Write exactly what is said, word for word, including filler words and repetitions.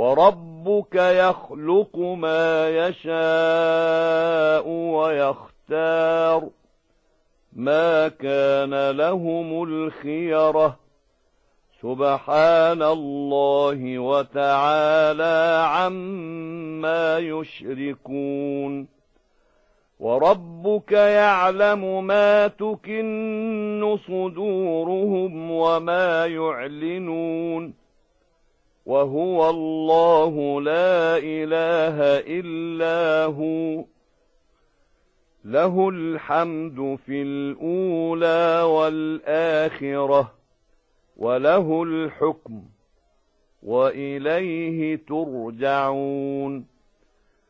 وربك يخلق ما يشاء ويختار ما كان لهم الخيرة سبحان الله وتعالى عما يشركون وربك يعلم ما تكن صدورهم وما يعلنون وهو الله لا إله إلا هو له الحمد في الأولى والآخرة وله الحكم وإليه ترجعون